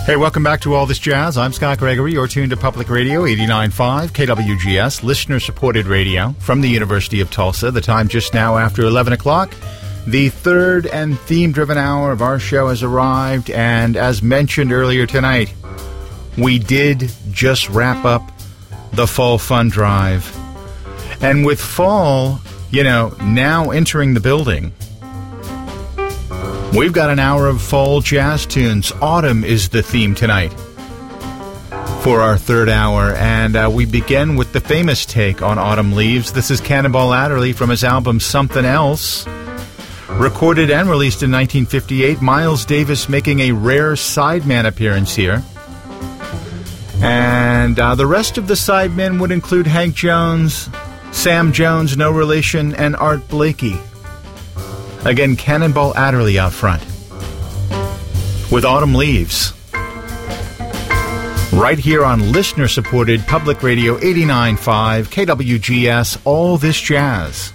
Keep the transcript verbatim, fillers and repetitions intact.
Hey, welcome back to All This Jazz. I'm Scott Gregory. You're tuned to Public Radio eighty-nine point five K W G S, listener-supported radio from the University of Tulsa. The time just now after eleven o'clock. The third and theme-driven hour of our show has arrived, and as mentioned earlier tonight, we did just wrap up the Fall Fund Drive. And with fall, you know, now entering the building, we've got an hour of fall jazz tunes. Autumn is the theme tonight for our third hour, and uh, we begin with the famous take on Autumn Leaves. This is Cannonball Adderley from his album Something Else, recorded and released in nineteen fifty-eight. Miles Davis making a rare sideman appearance here. And uh, the rest of the sidemen would include Hank Jones, Sam Jones, no relation, and Art Blakey. Again, Cannonball Adderley out front with Autumn Leaves. Right here on listener-supported Public Radio eighty-nine point five K W G S, All This Jazz.